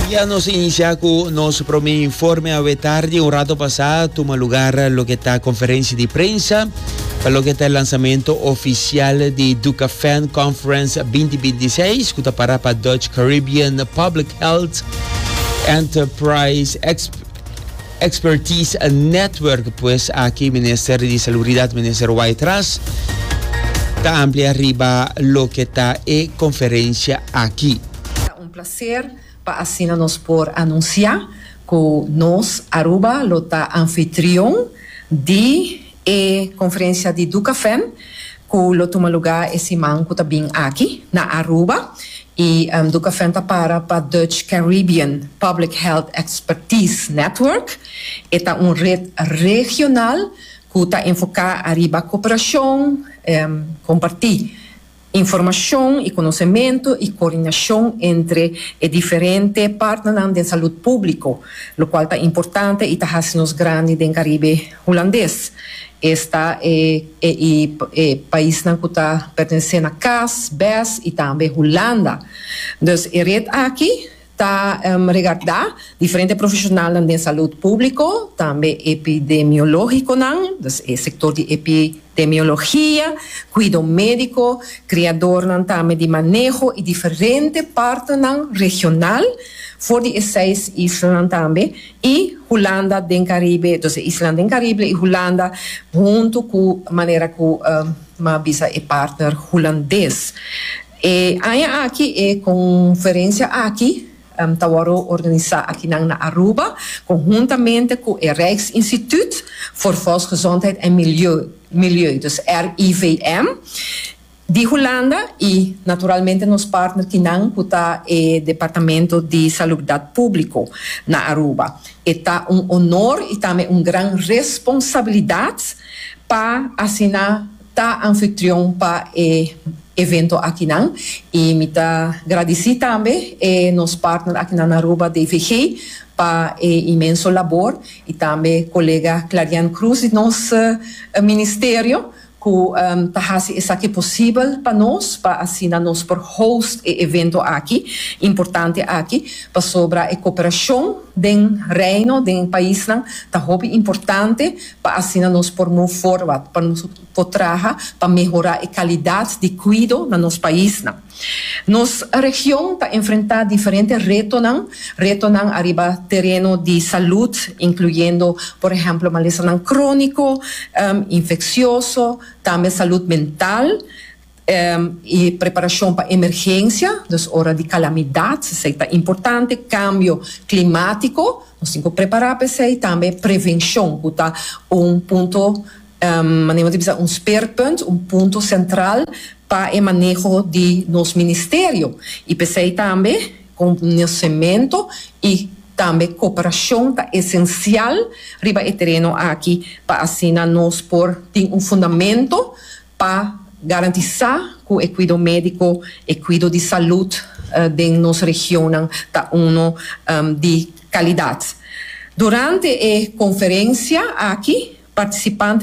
Ya nos inicia con nuestro primer informe a tarde, un rato pasado, toma lugar lo que está conferencia de prensa, para lo que está el lanzamiento oficial de Duca Fan Conference 2026, que está para Dutch Caribbean Public Health Enterprise Expertise Network, pues aquí Ministerio de Salubridad, Ministerio Guaytras, está amplia arriba lo que está en conferencia aquí. Un placer. Así-nos por anunciar que nos Aruba lo está anfitrión de conferencia de Duca Fan, que lo toma lugar esse man que está bem aqui na Aruba, e Duca Fan está para Dutch Caribbean Public Health Expertise Network, é uma rede regional que está enfocada arriba cooperação, compartilhar información y conocimiento y coordinación entre diferentes partners de salud público, lo cual es importante y está haciendo grande en el Caribe holandés. Esta país que está perteneciendo a CAS, BES y también Holanda. Entonces, la red aquí está regardando diferentes profesionales de salud público, también epidemiológico, el sector de epidemiología, cuidado médico, creador también de manejo y diferentes partes regional, por de 6 islas también, y Holanda del Caribe, entonces Islas del Caribe y Holanda, junto con manera que visa el partner holandés. Hay aquí conferencia aquí, Tawaro organizada aqui na Aruba, conjuntamente com o Rijksinstituut voor Volksgezondheid en Milieu, dus RIVM, de Holanda e, naturalmente, nos partners que está o Departamento de Saúde Pública na Aruba. Está honor e também grande responsabilidade para assinar a anfitrião para evento aqui não, e me agradecer também nos partners aqui na Aruba de IVG para imenso labor e também colega Clarian Cruz e nosso ministério que está fazendo isso aqui possível para nós, para assinar nós por host evento aqui, importante aqui, para sobre a cooperação do reino, do país, está muito importante para assinar nós por move forward, para nos trabalhar, para melhorar a qualidade de cuidado no nosso país. Nossa região está enfrentando diferentes retos arriba terreno de saúde, incluyendo, por exemplo, malestar crônico, infeccioso, também saúde mental, e preparação para emergência, das horas de calamidade, isso é importante, cambio climático, nós temos que preparar para isso, e também prevenção, que está ponto, maneira de dizer, speerpunt, ponto central para o manejo de nosso ministério. E pensei também conhecimento e também cooperação é essencial riba o terreno aqui para assim nós por ter fundamento para garantizar que o cuidado médico e cuidado de saúde de nossa região está de qualidade. Durante a conferência aqui, participantes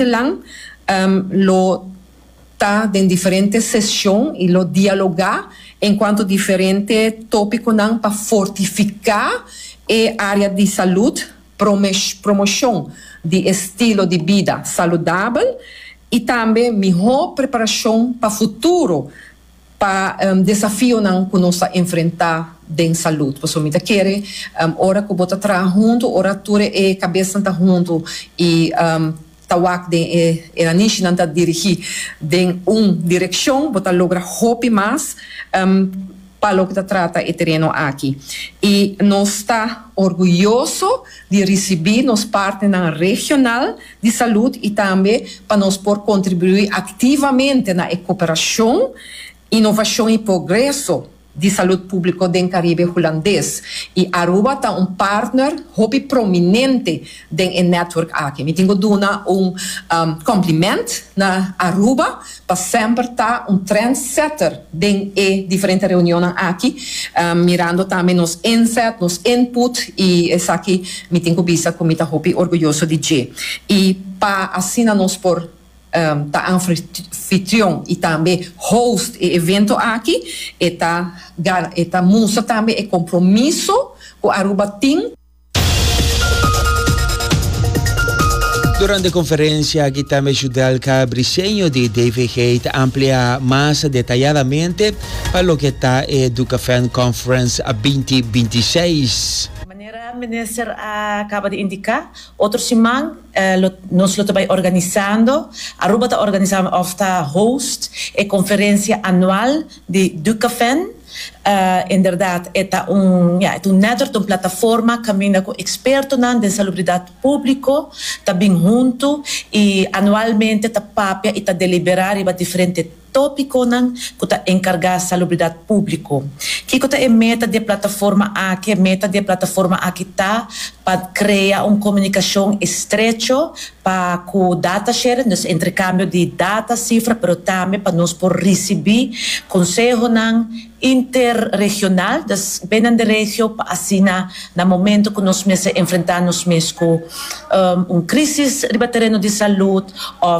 lo está em diferentes sessões e lo dialogar enquanto diferentes tópicos para fortificar a área de saúde, promoção de estilo de vida saudável e também melhor preparação para o futuro, para desafio que nós enfrentar em saúde. Por isso, quer hora que você trabalha junto, hora que a cabeça está junto e tawak de Iranish nanta dirigir em direção, bota logra hopi mais para o que trata o terreno aqui. E nós está orgulhoso de receber nos partners regional de saúde e também para nós por contribuir ativamente na cooperação, inovação e progresso de saúde pública do Caribe holandês. E Aruba está partner muito prominente do network aqui. Me tenho dado complemento na Aruba para sempre estar trendsetter em diferentes reuniões aqui, mirando também nos insights, nos input, e isso aqui me tenho visto como está muito orgulhoso de. E para assim nós por tá anfitrião e também host e evento aqui, eta mostra também o compromisso com Aruba Team. Durante a conferência, aqui também Judelka Briceño de David Haight amplia mais detalhadamente para o que está a Educafan Conference 2026. O ministro acaba de indicar, outro semana nós estamos organizando, Aruba está organizando a host a conferência anual de Educafan. Em verdade, é um network, uma plataforma que caminha com expertos de salubridade pública, também junto, e anualmente está papia e está deliberar em diferentes tópicos que está encarregado de salubridade pública. Que é a meta da plataforma aqui? A meta da plataforma aqui está para criar uma comunicação estreita para o data sharing, então intercâmbio de data, cifra, mas também para nós por receber conselho interregional, das bem na região, assim no momento que nós enfrentamos com crise no terreno de saúde, ou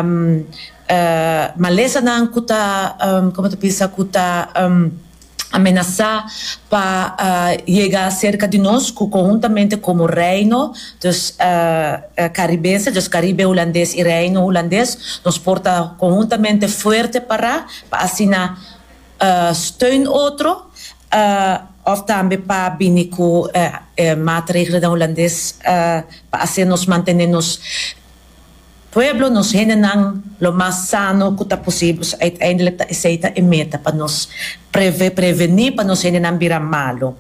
maleza não kuta como tu pensa kuta ameaçar para chegar cerca de nós conjuntamente como reino dos caribenses, dos Caribe holandês e reino holandês, nos porta conjuntamente forte para assim steun outro of também para vir com maatregelen da holandês para assim nos mantermos pueblo nos generan lo más sano que está posible. Uiteindelijk is het een meta para nos prevenir, para nos generar virar malo.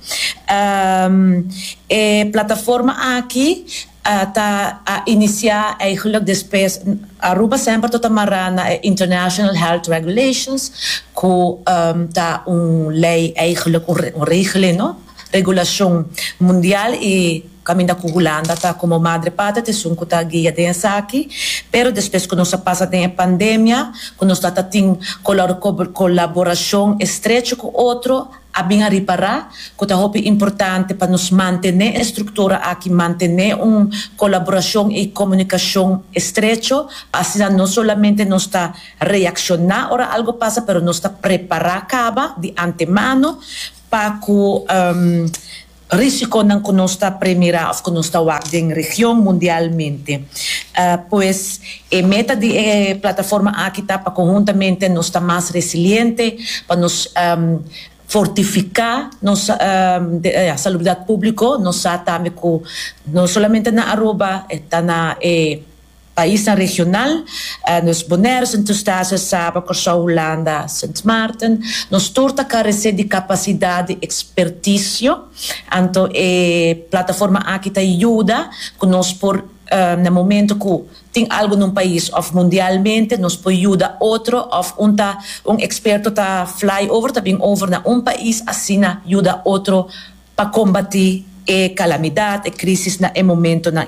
Plataforma aqui está a iniciar eigenlijk después Aruba sempre tot amarrana International Health Regulations que está lei eigenlijk regeling, no? Regulação mundial e caminha com Holanda tá como madre pata te sunco tá guia dessa aqui, pero depois que nós passa da pandemia, quando nós tá tem colaboração estreita com outro, a bem a reparar, que tá importante para nos manter a estrutura aqui, manter colaboração e comunicação estreita, assim não somente nós tá reaccionar ora algo passa, pero nós tá preparar acaba de antemano para que risco não que nós está primeira ou que nós está em região mundialmente. Pois a meta de plataforma aqui está para conjuntamente nós está mais resiliente, para nos fortificar nossa salubridade pública, nós também não somente na Aruba, está na país regional, nos Bonaire, Sint-Eustatius, Saba, Curaçao, Holanda, Sint Maarten, nos torta carecer de capacidade e expertise, então a plataforma aqui te ajuda, que nós por no momento que tem algo num país ou mundialmente, nos pode ajudar outro, ou experto tá fly over, tá bem over na país, assim ajuda outro para combater a calamidade, a crise na momento na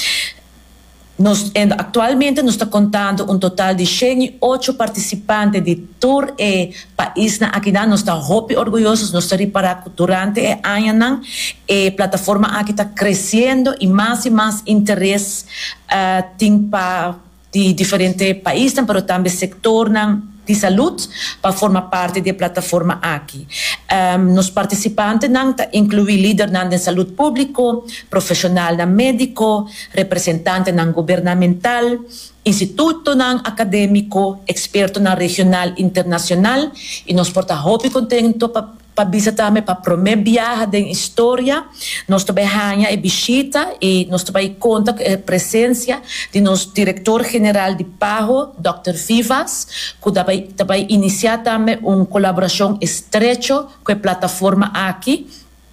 Actualmente nos está contando total de 108 participantes de todo o país. Aqui nós estamos muito orgulhosos, nós estamos reparando que durante o ano a plataforma aqui está crescendo e mais interesse tem para de diferentes países, mas também sector de saúde para formar parte da plataforma aqui. Nos participantes incluem líderes de saúde pública, profissional médico, representante governamental, instituto acadêmico, experto regional e internacional, e nos porta muito contento para visitar, para promover viagem da história. Nós também ganhamos a visita e nós também conta com a presença de nosso diretor-geral de PAHO, Dr. Vivas, que também iniciar também uma colaboração estreita com a plataforma aqui.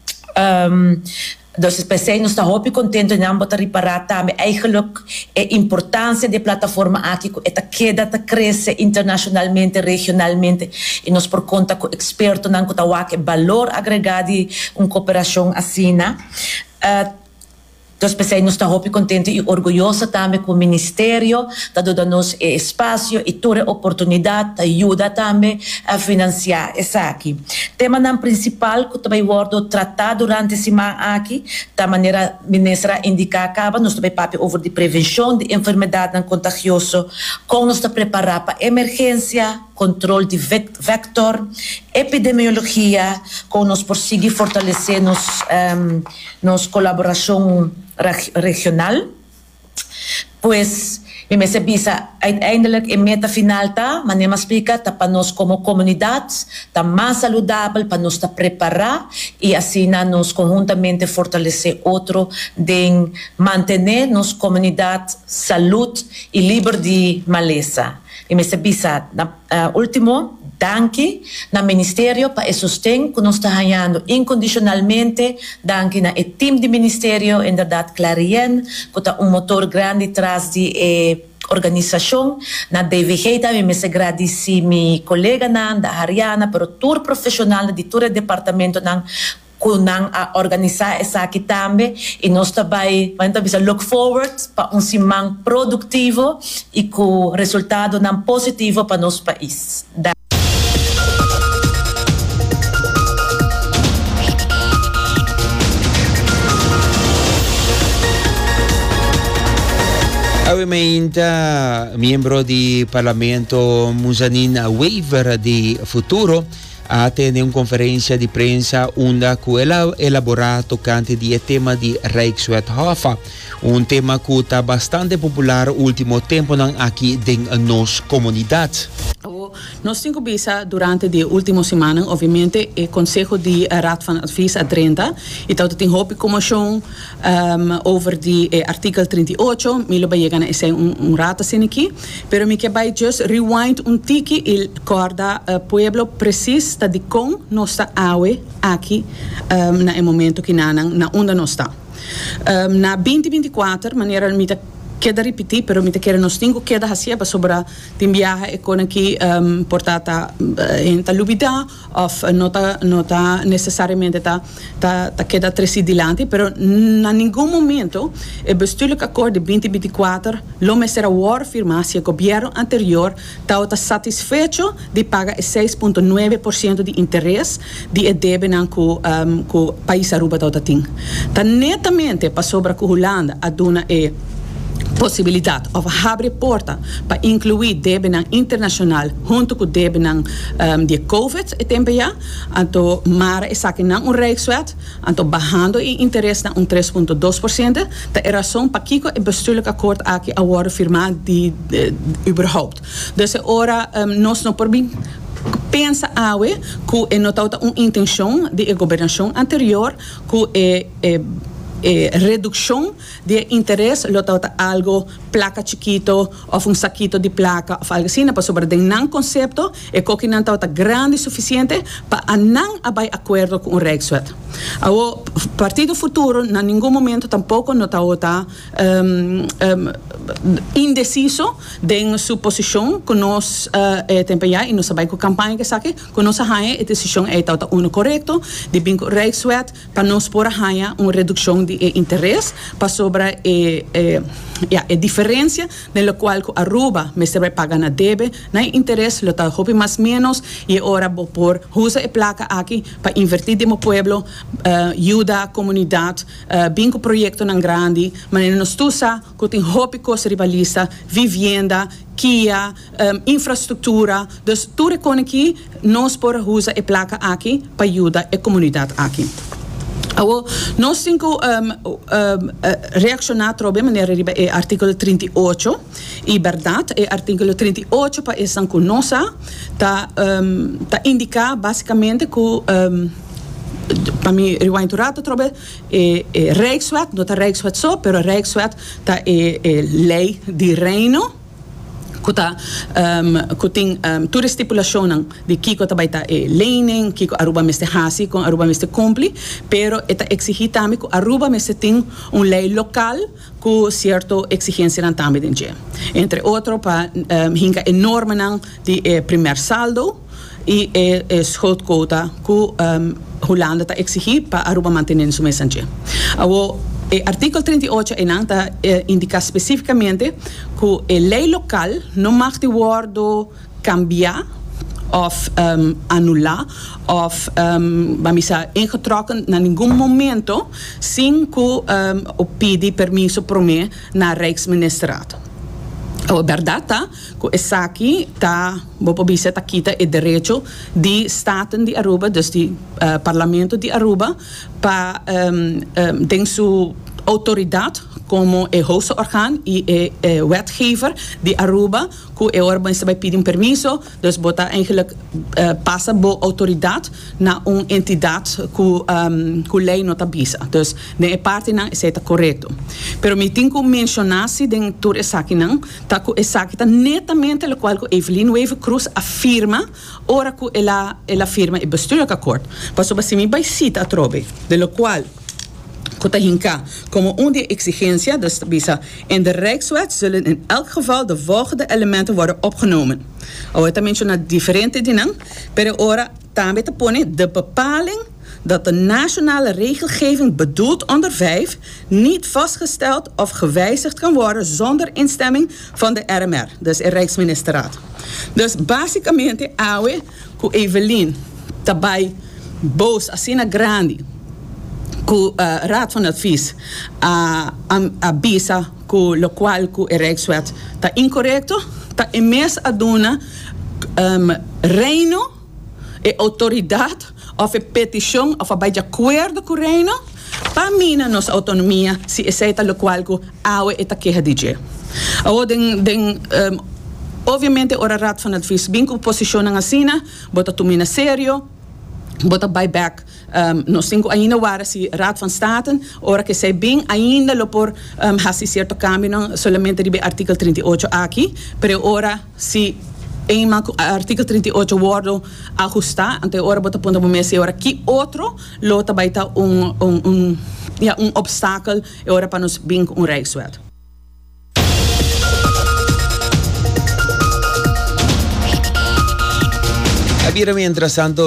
Dus especieel nós estamos muito contentes em ambos reparar também eigenlijk a importância da plataforma aqui, esta queda cresce internacionalmente, regionalmente, e nós por conta com expertos não que valor agregado de uma cooperação assim, Então, nós estamos muito contentes e orgulhosos também com o Ministério, está dando-nos espaço e toda oportunidade, ajuda também a financiar isso aqui. Tema principal que também vou tratar durante a semana aqui, da maneira que a ministra indica, nós também falamos sobre a prevenção de enfermidade contagiosa, como nós estamos preparados para emergência, controle de vector, epidemiologia, como nós prosseguir fortalecer nossa colaboração regional. Pois, me sabisa, uiteindelijk in meta final mas nem explica, para nós como comunidade, está mais saudável para nós preparar e assim nós conjuntamente fortalecer outro de manter nossa comunidade saúde e livre de maleza. E me sabisa, último, danke na Ministério para o sustento que nós estamos ganhando incondicionalmente. Danke na time do Ministério, verdade, Clarien, que está motor grande atrás de organização. Na DVG também me agradeci minha colega da Ariana, pero todo profissional de todo o departamento kunang organizar essa aqui também e nós também vamos look forward para semana produtivo e com resultado positivo para nosso país. Ovviamente, membro di Parlamento Muzanin Waiver di Futuro ha tenuto una conferenza di prensa onde ha elaborato tocante di tema di Rijkswethoven, un tema che è abbastanza popolare ultimo tempo aqui in nostra comunità. Nós temos bisa durante a última semana, obviamente, o Conselho de Raad van Advies a Drenthe, e então tem uma comissão over de artikel 38, milo vai chegar a raad assim aqui, pero me que vai just rewind tiki e corda pueblo preciso de com nós está aqui na momento que na onde nós está. Na 2024, maneira me queda repetir, pero me queda nos tenho queda hacia para sobre tem viaje com aqui portata em talubida of nota necessariamente tá queda tresidilante, pero na nenhum momento o bestuurlijk akkoord de 2024 lo me será war firmar se o governo anterior está satisfecho de pagar 6.9% de interesse de deve com o país Aruba tá netamente para sobre a Holanda a dona possibilidade of abre porta para incluir debena internacional junto com debena de COVID e tempo já anto maar is aqui não Rijkswet anto bajando e interesse na 3.2% da é razão para que o bestuurlijk akkoord aqui a worden firmado de überhaupt. Dus ora nós não por mim pensa que não está uma intenção de governação anterior que redução de interesse, lo está algo placa chiquito ou saquito de placa ou algo assim, para sobre o não conceito e que não está grande o suficiente para não haver acordo com o Rijkswet. O Partido Futuro, em nenhum momento, tampouco não está indeciso de sua posição que nós temos e nós sabemos que a campanha que sabe que nós a decisão é uma correta de bem com o Rijkswet para nós por uma redução de interesse para sobre a diferença na qual Aruba me se paga na debe na interesse lo está hopi mais menos e agora por usa a placa aqui para invertir no pueblo ajuda a comunidade bem com projeto na grande mas nós tusa que tem hopi coisa rivalista vivienda Kia, infraestrutura, dus tudo com aqui nós por usa a placa aqui para ajudar a comunidade aqui. Nós temos reaccionar sobre a maneira de artigo 38 e verdade, o artigo 38 para essa conosca está indicar basicamente que para mim rewind rato trobe Rijkswet, não está Rijkswet só, pero Rijkswet está lei de reino que tem toda a estipulação de que também está lening, que Aruba meste hasi, com Aruba meste cumpre, pero está exigir também que Aruba meste tem lei local com certa exigência também dentro. Entre outros, para hinga enorme de primeiro saldo e schuldquota que Holanda está exigir para Aruba manter sua mensagem. artículo 38 indica especificamente que a lei local não mag worden cambiar of anular of ingetrokken na nenhum momento sem que pedi permiso para mim na Rijksministeraat. A verdade tá que essa aqui tá bopobisa tá quita o direito de Staten de Aruba, dus de Parlamento de Aruba, para tem sua autoridade como o hoogste orgaan e wetgever de Aruba, que é ora mensen bij pedir permiso, dus bota eigenlijk passa bo autoridade na entidade que lei nota bisa. Dus de parte não é correto. Pero me tenho que mencionar se dentro essa aqui não, tá que essa aqui tá netamente o qual que Evelyn Weve Cruz afirma, ora que ela afirma e bestuurlijk akkoord. Pas op assim me vai cita a trobe, de lo qual como de exigencia, dus visa in de Rijkswet zullen in elk geval de volgende elementen worden opgenomen. Ahorita menciona diferente dingen, pero ahora también te pone de bepaling dat de nationale regelgeving bedoeld onder 5 niet vastgesteld of gewijzigd kan worden zonder instemming van de RMR, dus de Rijksministeraat. Dus basicamente, awe ku Evelyn daarbij boos asina grande ku Raad van Advies avisa ku lo qual ku e Rijkswet ta incorrecto, ta imes aduna reino e autoridade of e petition of a de acordo com reino pa mina nos autonomia si essaita lo qual ku awe eta queja DJ. Obviamente ora Raad van Advies bin ku posiciona asina, bota tumina serio, bota buyback nos cinco ainda waren si Raad van State ora que se bem ainda lo por hasi cierto cambio solamente de artikel 38 aqui pero ora si eenmaal artikel 38 worden ajustar ante ora bota ponto momento ora que outro lota baita un obstáculo ora para nos bem Rijkswet. Mientras tanto,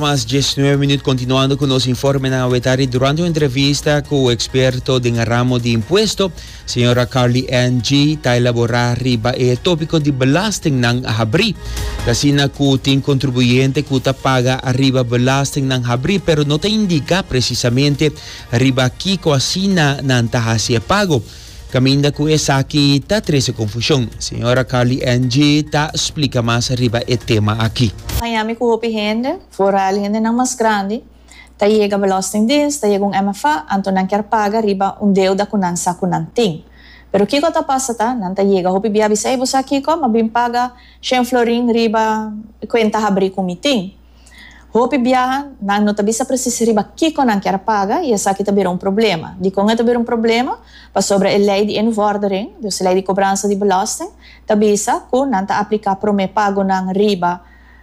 5:19 continuando con los informes na Wetari durante una entrevista con el experto en el ramo de impuesto, señora Carly Ng, está elaborar riba el tópico de belasting ng habri. Kasi na kuting contribuyente kuta paga arriba belasting ng habri, pero no te indica precisamente riba kiko asina ng tahasya pago. Caminda ku esa aquí ta trece confusión. Señora Carly Ng ta explica más arriba el tema aquí. Miami ku hopi hende, vooral hende ng mas grande, ta llega belastingdienst, ta llega MFA, anto nang quer paga riba deuda kunang sa kunang ting. Pero kiko ta pasa ta, nang ta llega hopi biya bisay bosa kiko, mabim paga 100 florin riba kwenta habri kumiting. Hopi biyahan, nang notabisa precis riba kiko nang quer paga, e essa aqui também é problema. Di kung ito um problema, pa sobre a lei de invordering, dus a lei de cobrança de belasting, tabisa kung nang ta aplica prome pago ng riba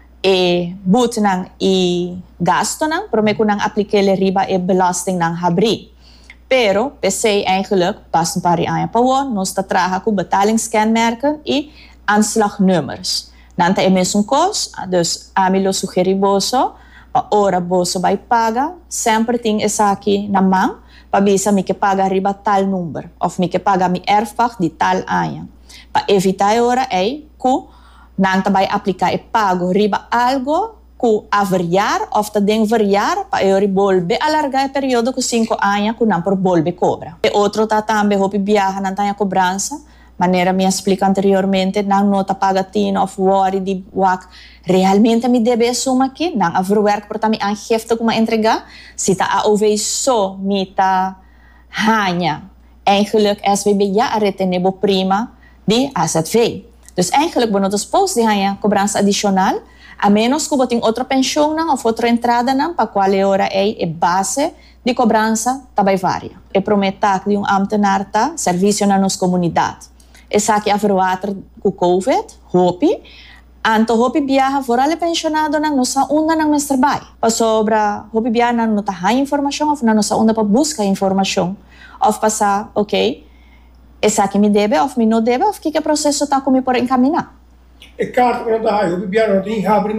e but ng i gasto ng, prome kung nang aplique le riba e belasting ng habri. Pero, PC eigenlijk, pas een paar jaar pa nos ta traha ku betalingskenmerken e aanslagnummers. Nanta é mesmo cos, dus amilo sugeriboso, pa ora boso vai paga, sempre tem essa aqui na mão, pa bisa mi que paga riba tal número, of mi que paga mi erfach de tal ano. Pa evitar ora ku nanta vai aplicar e pago riba algo ku averiar, of ta ding variar, pa ori bolbe alargar o período ku 5 anos ku não por bolbe cobra. E outro tá também hopi viaja nanta cobrança, maneira me explica anteriormente, não nota pagatino of worry di wak realmente me debe suma aqui, não overwerk por tami aangifte kuma entregar, si ta AOV so mi ta hanya. Eigenlijk SBB ja retenebo prima di AZV. Dus eigenlijk bonotos post di hanya cobrança adicional, a menos que botem outra pensão não of outra entrada não, para qual hora é base de cobrança também varia. E prometer de ambtenaar ta serviço na nossa comunidade. Essa aqui afroater com COVID, hopi, anto hopi biaha vooral pensionado nang nosa una nang mes trabalho. Pa sobra hopi biaha nang notaha informação, of na nosa una pa busca informação, of passa, ok, essa aqui me debe, of me não debe, of que processo tá comigo por encaminhar. E carta que não tá aí, hopi biaha não tem abre na.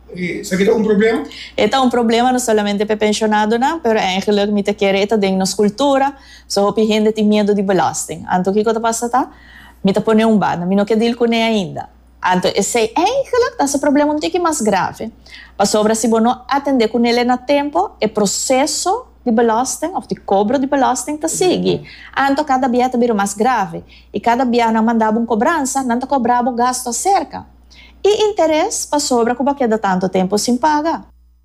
Is dat un problema? Ito un problema no solamente pe pensionado na, pero eigenlijk mita kere ito ding nos cultura, so hopi hindi ti miedo di belasting. Anto kiko ta pasata, mita pone un ban, mino que dil kune ainda. Anto esse eigenlijk dat is problema um tiki mais grave. Pa sobra si bono atender com ele na tempo, e processo de belasting of de cobro de belasting ta sigi. Anto cada bia ta biro mais grave. E cada bia na mandava cobrança, não ta cobrava gasto cerca. E interesse pa sobra como queda tanto tempo sem pagar.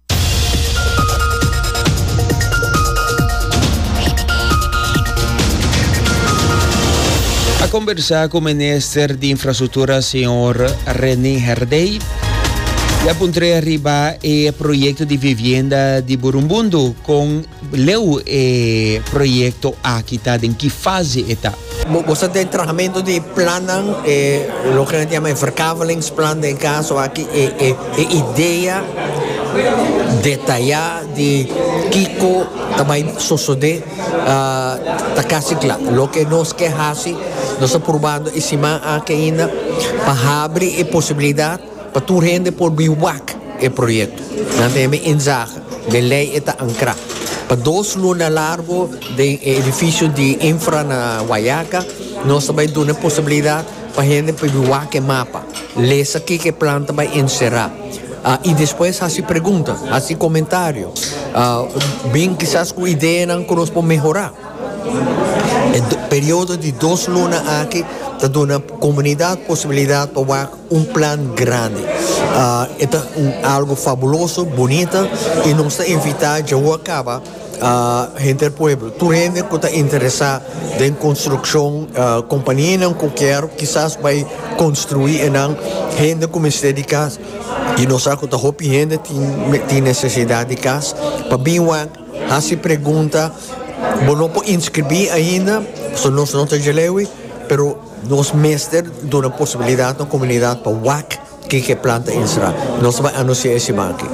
A conversar com o ministro de Infraestrutura, senhor René Herdey, e apontei arriba o projeto de vivienda de Burumbundo com o projeto aqui está em que fase está. Você tem tratamento de plannen, o que a gente chama de verkavelingsplan de caso aqui, ideia detalhada de Kiko também sucede tá quase claro. O que nós queremos, nós aprovando em cima aqui ainda para abrir a possibilidade para tu rende por biwak o projeto. Não tem inzage, de lei está ancrada. Para 2 lunas largo de edifício de infra na Guayaca, nós também damos a possibilidade para a gente pegar o mapa. Lesa aqui que planta vai encerrar. E depois faz pergunta, faz comentário. Bem, quizás com ideia não conosco melhorar. O período de 2 lunas aqui está dando a comunidade possibilidade para plano grande. É algo fabuloso, bonito, e nós estamos invitando a acaba gente do pueblo. Tu gente que está interessada em construção, companhia não qualquer, quizás vai construir não gente como se de casa. E nós sabemos que a gente tem necessidade de casa. Para bem se pergunta, não pode inscrever ainda, nós não temos lewe, pero nós mestres dão a possibilidade na comunidade para WAC que planta insera. Nós vamos anunciar esse banco.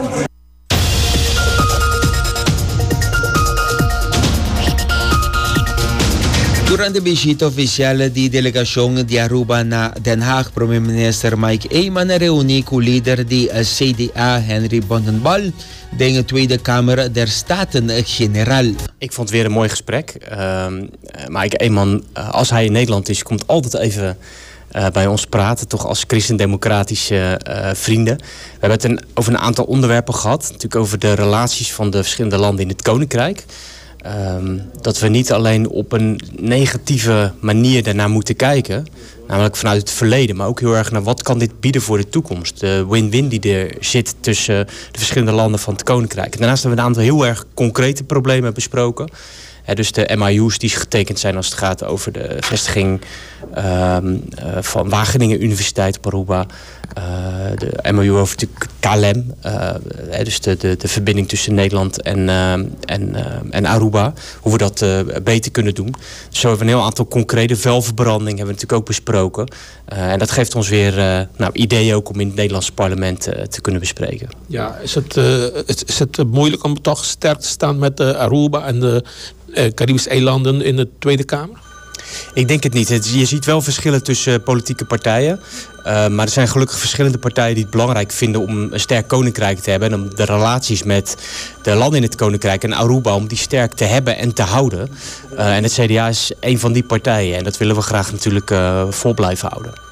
Durante a visita oficial da delegação de Aruba na Den Haag, primeiro-ministro Mike Eyman reuniu com o líder de CDA, Henry Bondenbal, in de Tweede Kamer der Staten-Generaal. Ik vond het weer een mooi gesprek. Mike Eyman, als hij in Nederland is, komt altijd even bij ons praten, toch als christendemocratische vrienden. We hebben het over een aantal onderwerpen gehad. Natuurlijk over de relaties van de verschillende landen in het Koninkrijk. Dat we niet alleen op een negatieve manier daarnaar moeten kijken, namelijk vanuit het verleden, maar ook heel erg naar wat kan dit bieden voor de toekomst. De win-win die er zit tussen de verschillende landen van het Koninkrijk. En daarnaast hebben we een aantal heel erg concrete problemen besproken. Dus de MOU's die getekend zijn als het gaat over de vestiging van Wageningen Universiteit op Aruba. De MOU over de KLM, dus de verbinding tussen Nederland en Aruba. Hoe we dat beter kunnen doen. Dus zo hebben we een heel aantal concrete velverbranding hebben we natuurlijk ook besproken. En dat geeft ons weer ideeën ook om in het Nederlandse parlement te kunnen bespreken. Ja, is het moeilijk om toch sterk te staan met Aruba en de Caribische eilanden in de Tweede Kamer? Ik denk het niet. Je ziet wel verschillen tussen politieke partijen. Maar er zijn gelukkig verschillende partijen die het belangrijk vinden om een sterk koninkrijk te hebben. En om de relaties met de landen in het koninkrijk en Aruba, om die sterk te hebben en te houden. En het CDA is een van die partijen. En dat willen we graag natuurlijk vol blijven houden.